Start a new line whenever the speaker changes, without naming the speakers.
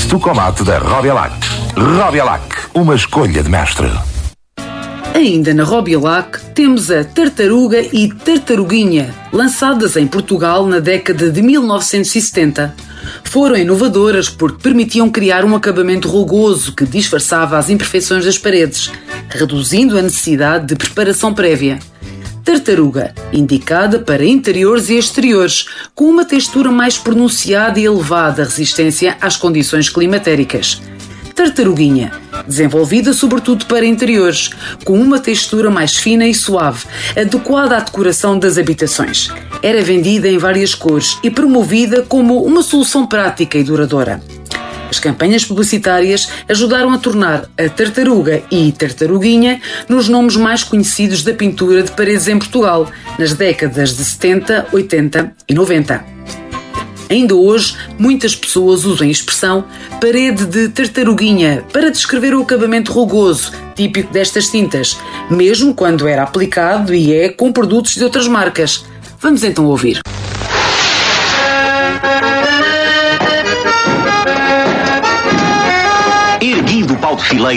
Stucomate da Robialac. Robialac, uma escolha de mestre.
Ainda na Robialac temos a Tartaruga e Tartaruguinha, lançadas em Portugal na década de 1970. Foram inovadoras porque permitiam criar um acabamento rugoso que disfarçava as imperfeições das paredes, reduzindo a necessidade de preparação prévia. Tartaruga, indicada para interiores e exteriores, com uma textura mais pronunciada e elevada resistência às condições climatéricas. Tartaruguinha, desenvolvida sobretudo para interiores, com uma textura mais fina e suave, adequada à decoração das habitações. Era vendida em várias cores e promovida como uma solução prática e duradoura. As campanhas publicitárias ajudaram a tornar a Tartaruga e Tartaruguinha nos nomes mais conhecidos da pintura de paredes em Portugal, nas décadas de 70, 80 e 90. Ainda hoje, muitas pessoas usam a expressão parede de tartaruguinha para descrever o acabamento rugoso, típico destas tintas, mesmo quando era aplicado e é com produtos de outras marcas. Vamos então ouvir.
Erguindo o pau de fileira.